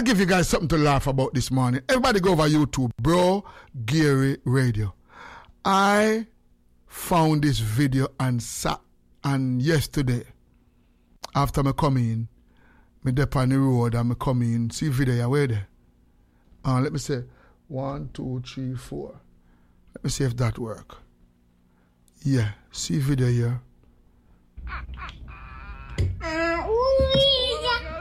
to give you guys something to laugh about this morning. Everybody go over YouTube, Bro Gary Radio. I found this video and yesterday, after me come in, me dep on the road and me come in, see video where there. Let me say 1, 2, 3, 4. Let me see if that work. Yeah, see video here.